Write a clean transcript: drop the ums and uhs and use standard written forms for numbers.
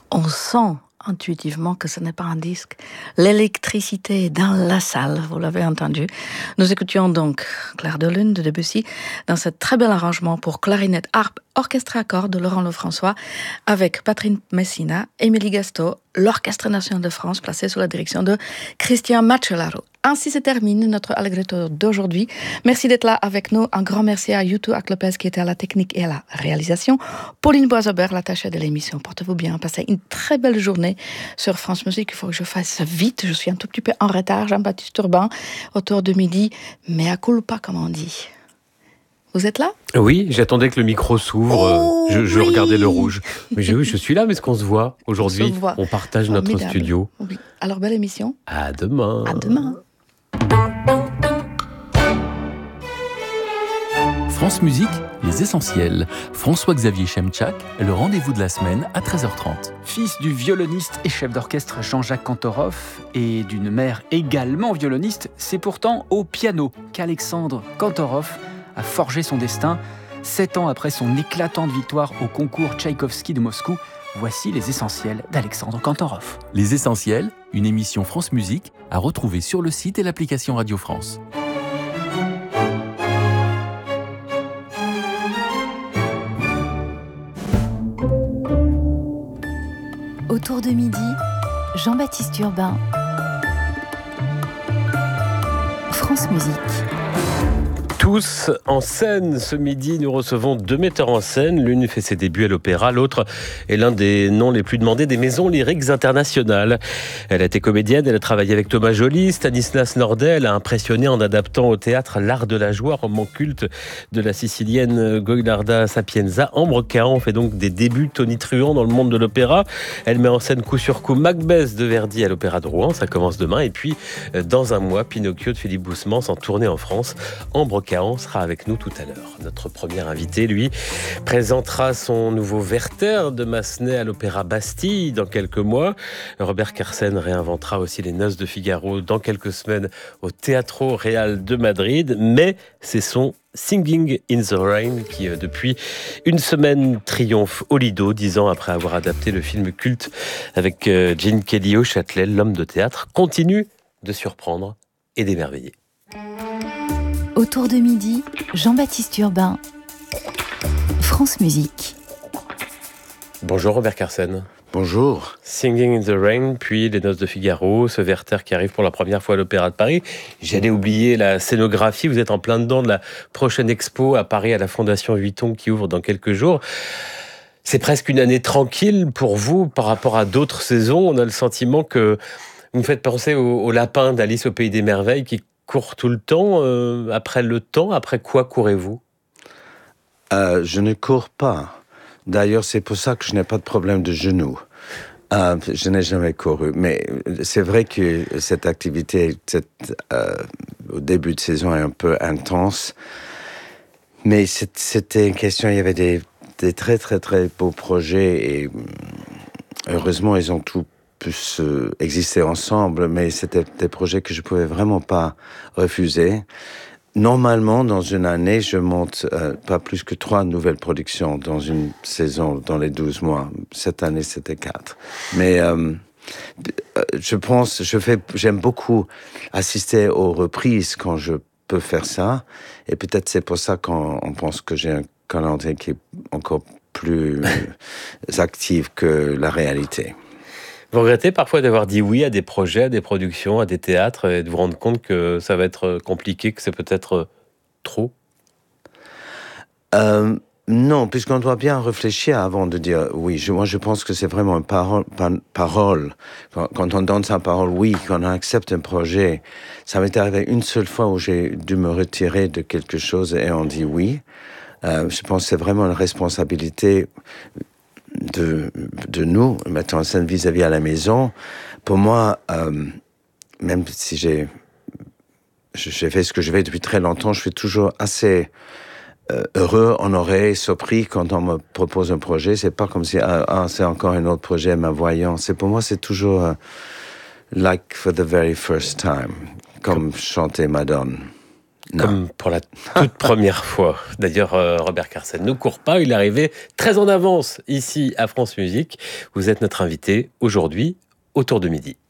On sent intuitivement que ce n'est pas un disque. L'électricité est dans la salle, vous l'avez entendu. Nous écoutions donc Clair de Lune de Debussy dans ce très bel arrangement pour clarinette, harpe, orchestre à cordes de Laurent Lefrançois avec Patrick Messina, Émilie Gastaud, l'Orchestre national de France placé sous la direction de Christian Macellaro. Ainsi se termine notre Allegretto d'aujourd'hui. Merci d'être là avec nous. Un grand merci à Yutu Aklopez qui était à la technique et à la réalisation. Pauline Boisobert, l'attachée de l'émission. Portez-vous bien. Passez une très belle journée sur France Musique. Il faut que je fasse vite. Je suis un tout petit peu en retard. Jean-Baptiste Urbain, autour de midi. Mais à culpa, comme on dit. Vous êtes là ? Oui, j'attendais que le micro s'ouvre. Oh, je oui. regardais le rouge. Mais je suis là, mais est-ce qu'on se voit aujourd'hui ? On partage notre Formidable. studio. Oui. Alors, belle émission. À demain. À demain. France Musique, les essentiels. François-Xavier Chemchak, le rendez-vous de la semaine à 13h30. Fils du violoniste et chef d'orchestre Jean-Jacques Kantorov et d'une mère également violoniste, c'est pourtant au piano qu'Alexandre Kantorov a forgé son destin. 7 ans après son éclatante victoire au concours Tchaïkovski de Moscou, voici les essentiels d'Alexandre Kantorov. Les essentiels, une émission France Musique à retrouver sur le site et l'application Radio France. Autour de midi, Jean-Baptiste Urbain. France Musique. Tous en scène. Ce midi, nous recevons 2 metteurs en scène. L'une fait ses débuts à l'opéra, l'autre est l'un des noms les plus demandés des maisons lyriques internationales. Elle a été comédienne, elle a travaillé avec Thomas Joly, Stanislas Nordet. Elle a impressionné en adaptant au théâtre L'Art de la joie, roman culte de la sicilienne Goilarda Sapienza. Ambre Cahan fait donc des débuts tonitruants dans le monde de l'opéra. Elle met en scène coup sur coup Macbeth de Verdi à l'Opéra de Rouen. Ça commence demain. Et puis, dans un mois, Pinocchio de Philippe Boussemans en tournée en France. Ambre Cahan sera avec nous tout à l'heure. Notre premier invité, lui, présentera son nouveau Werther de Massenet à l'Opéra Bastille dans quelques mois. Robert Carsen réinventera aussi les Noces de Figaro dans quelques semaines au Teatro Real de Madrid. Mais c'est son Singing in the Rain qui, depuis une semaine, triomphe au Lido, 10 ans après avoir adapté le film culte avec Gene Kelly au Châtelet. L'homme de théâtre continue de surprendre et d'émerveiller. Autour de midi, Jean-Baptiste Urbain. France Musique. Bonjour Robert Carsen. Bonjour. Singing in the Rain, puis Les Noces de Figaro, ce Werther qui arrive pour la première fois à l'Opéra de Paris. J'allais oublier la scénographie, vous êtes en plein dedans de la prochaine expo à Paris à la Fondation Vuitton qui ouvre dans quelques jours. C'est presque une année tranquille pour vous par rapport à d'autres saisons. On a le sentiment que vous me faites penser au lapin d'Alice au Pays des Merveilles qui court tout le temps. Après quoi courez-vous ? Je ne cours pas. D'ailleurs, c'est pour ça que je n'ai pas de problème de genoux. Je n'ai jamais couru. Mais c'est vrai que cette activité, au début de saison, est un peu intense. Mais c'était une question, il y avait des très, très, très beaux projets. Et heureusement, ils ont tout pu exister ensemble. Mais c'était des projets que je ne pouvais vraiment pas refuser. Normalement, dans une année, je monte pas plus que 3 nouvelles productions dans une saison, dans les 12 mois. Cette année, c'était 4. Mais j'aime beaucoup assister aux reprises quand je peux faire ça. Et peut-être c'est pour ça qu'on pense que j'ai un calendrier qui est encore plus actif que la réalité. Vous regrettez parfois d'avoir dit oui à des projets, à des productions, à des théâtres, et de vous rendre compte que ça va être compliqué, que c'est peut-être trop ? Non, puisqu'on doit bien réfléchir avant de dire oui. Moi, je pense que c'est vraiment une parole. Quand on donne sa parole, oui, quand on accepte un projet. Ça m'est arrivé une seule fois où j'ai dû me retirer de quelque chose et on dit oui. Je pense que c'est vraiment une responsabilité de nous, mettant en scène vis-à-vis à la maison. Pour moi, même si j'ai fait ce que je fais depuis très longtemps, je suis toujours assez heureux, honoré, surpris quand on me propose un projet. C'est pas comme si c'est encore un autre projet, ma voyant. Pour moi, c'est toujours like for the very first time, comme chantait Madone. Comme pour la toute première fois. D'ailleurs, Robert Carsen ne court pas, il est arrivé très en avance ici à France Musique. Vous êtes notre invité aujourd'hui autour de midi.